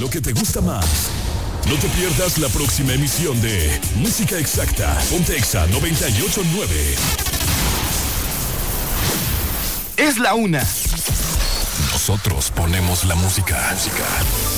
lo que te gusta más. No te pierdas la próxima emisión de Música Exacta. Ponte Exa 98.9. Es la 1. Nosotros ponemos la música.